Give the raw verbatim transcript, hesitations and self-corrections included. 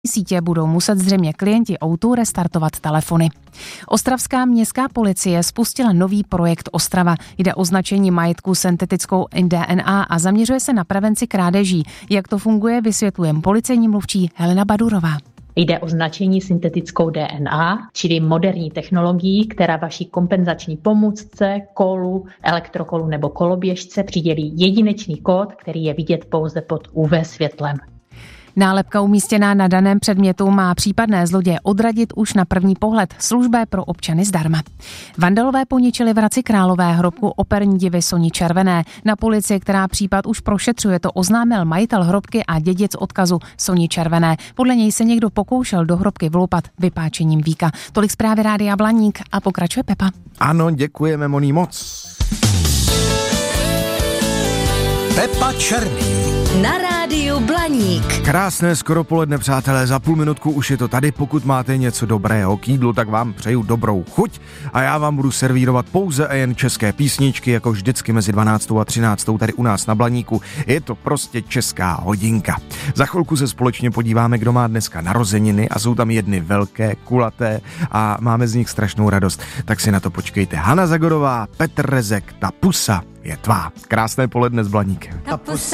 sítě budou muset zřejmě klienti O dva restartovat telefony. Ostravská městská policie spustila nový projekt Ostrava. Jde o značení majetku syntetickou D N A a zaměřuje se na prevenci krádeží. Jak to funguje, vysvětluje policejní mluvčí Helena Badurová. Jde o značení syntetickou D N A, čili moderní technologií, která vaší kompenzační pomůcce, kolu, elektrokolu nebo koloběžce přidělí jedinečný kód, který je vidět pouze pod U V světlem. Nálepka umístěná na daném předmětu má případné zloděje odradit už na první pohled. Služba je pro občany zdarma. Vandalové poničili v Hradci Králové hrobku operní divy Soni Červené. Na policii, která případ už prošetřuje, to oznámil majitel hrobky a dědic odkazu Soni Červené. Podle něj se někdo pokoušel do hrobky vloupat vypáčením víka. Tolik zprávy Rádia Blaník a pokračuje Pepa. Ano, děkujeme, Moni, moc. Pepa Černý. Na rádiu Blaník. Krásné skoro poledne, přátelé, za půl minutku už je to tady. Pokud máte něco dobrého k jídlu, tak vám přeju dobrou chuť a já vám budu servírovat pouze a jen české písničky, jako vždycky mezi dvanáctou a třináctou tady u nás na Blaníku. Je to prostě česká hodinka. Za chvilku se společně podíváme, kdo má dneska narozeniny a jsou tam jedny velké, kulaté a máme z nich strašnou radost. Tak si na to počkejte. Hana Zagorová, Petr Rezek, ta pusa je tvá. Krásné poledne s Blaníkem. Ta pusa